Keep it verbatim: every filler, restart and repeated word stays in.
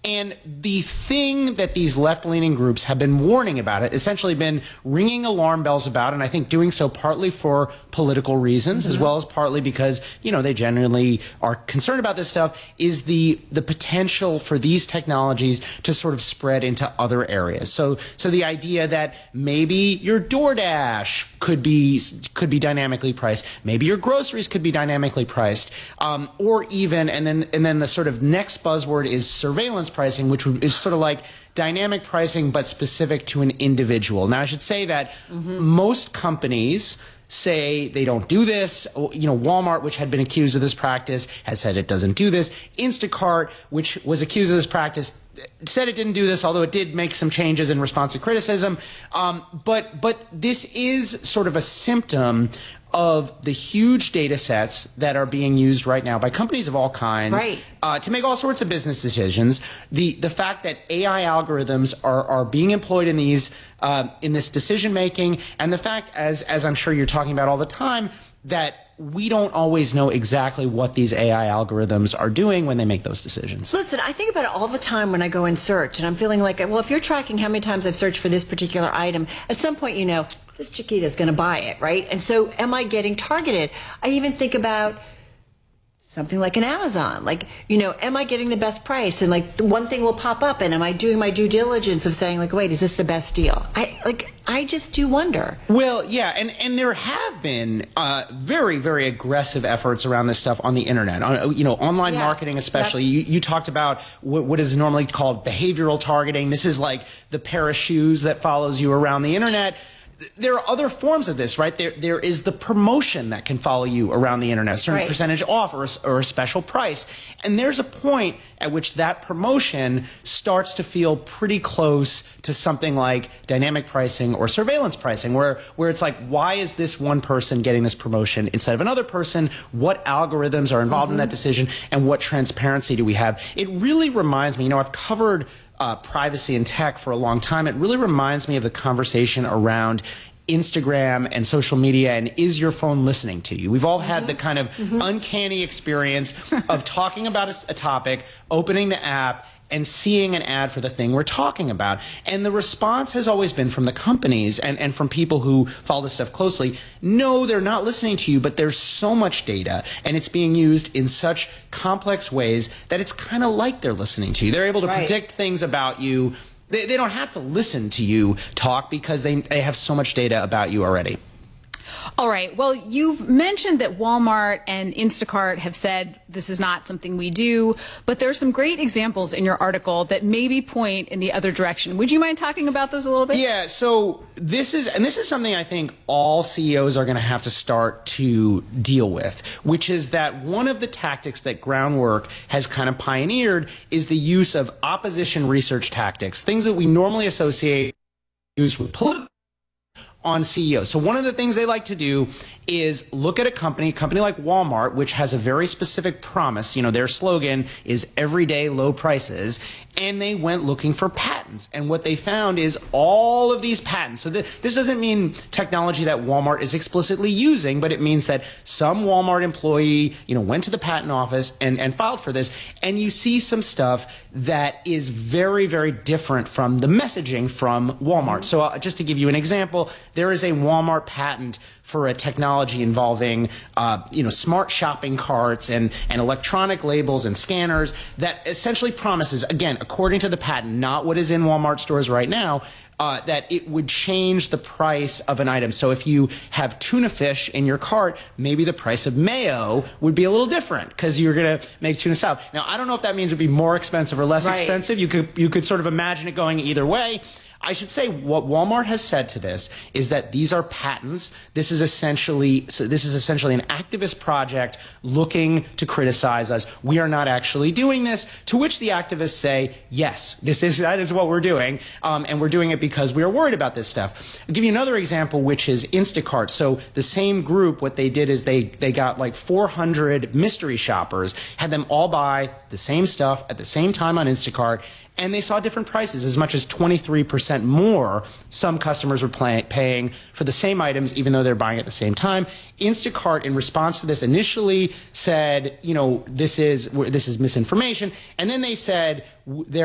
And the thing that these left-leaning groups have been warning about it, essentially been ringing alarm bells about, and I think doing so partly for political reasons, mm-hmm. as well as partly because, you know, they genuinely are concerned about this stuff, is the the potential for these technologies to sort of spread into other areas. So so the idea that maybe your DoorDash could be could be dynamically priced, maybe your groceries could be dynamically priced, um, or even, and then and then the sort of next buzzword is surveillance pricing, which is sort of like dynamic pricing but specific to an individual. Now, I should say that mm-hmm. most companies say they don't do this. You know, Walmart, which had been accused of this practice, has said it doesn't do this. Instacart, which was accused of this practice, said it didn't do this, although it did make some changes in response to criticism. Um, but but this is sort of a symptom of the huge data sets that are being used right now by companies of all kinds, right. uh, to make all sorts of business decisions. The the fact that A I algorithms are are being employed in these uh, in this decision making, and the fact, as as I'm sure you're talking about all the time, that we don't always know exactly what these A I algorithms are doing when they make those decisions. Listen, I think about it all the time when I go and search, and I'm feeling like, well, if you're tracking how many times I've searched for this particular item, at some point, you know, this Chiquita's going to buy it, right? And so am I getting targeted? I even think about something like an Amazon. Like, you know, am I getting the best price? And like one thing will pop up, and am I doing my due diligence of saying like, wait, is this the best deal? I like, I just do wonder. Well, yeah, and, and there have been uh, very, very aggressive efforts around this stuff on the internet, on, you know, online yeah. marketing especially. Yep. You, you talked about what, what is normally called behavioral targeting. This is like the pair of shoes that follows you around the internet. There are other forms of this, right? There, there is the promotion that can follow you around the internet, a certain right. percentage off or a, or a special price. And there's a point at which that promotion starts to feel pretty close to something like dynamic pricing or surveillance pricing, where, where it's like, why is this one person getting this promotion instead of another person? What algorithms are involved mm-hmm. in that decision? And what transparency do we have? It really reminds me, you know, I've covered Uh, privacy and tech for a long time. It really reminds me of the conversation around Instagram and social media and is your phone listening to you? We've all had mm-hmm. the kind of mm-hmm. uncanny experience of talking about a, a topic, opening the app, and seeing an ad for the thing we're talking about. And the response has always been from the companies and, and from people who follow this stuff closely, no, they're not listening to you, but there's so much data and it's being used in such complex ways that it's kind of like they're listening to you. They're able to right. predict things about you. They, they don't have to listen to you talk because they, they have so much data about you already. All right. Well, you've mentioned that Walmart and Instacart have said this is not something we do, but there are some great examples in your article that maybe point in the other direction. Would you mind talking about those a little bit? Yeah. So this is, and this is something I think all C E Os are going to have to start to deal with, which is that one of the tactics that Groundwork has kind of pioneered is the use of opposition research tactics, things that we normally associate use with political on C E Os. So one of the things they like to do is look at a company, a company like Walmart, which has a very specific promise. You know, their slogan is everyday low prices. And they went looking for patents. And what they found is all of these patents. So th this doesn't mean technology that Walmart is explicitly using, but it means that some Walmart employee, you know, went to the patent office and, and filed for this. And you see some stuff that is very, very different from the messaging from Walmart. So uh, just to give you an example, there is a Walmart patent for a technology involving, uh, you know, smart shopping carts and, and electronic labels and scanners that essentially promises, again, according to the patent, not what is in Walmart stores right now, uh, that it would change the price of an item. So if you have tuna fish in your cart, maybe the price of mayo would be a little different because you're going to make tuna salad. Now, I don't know if that means it would be more expensive or less right. expensive. You could, you could sort of imagine it going either way. I should say what Walmart has said to this is that these are patents. This is essentially so this is essentially an activist project looking to criticize us. We are not actually doing this. To which the activists say, yes, this is that is what we're doing, um, and we're doing it because we are worried about this stuff. I'll give you another example, which is Instacart. So the same group, what they did is they they got like four hundred mystery shoppers, had them all buy the same stuff at the same time on Instacart. And they saw different prices, as much as twenty-three percent more some customers were pay paying for the same items, even though they're buying at the same time. Instacart, in response to this, initially said, you know, this is, this is misinformation. And then they said, there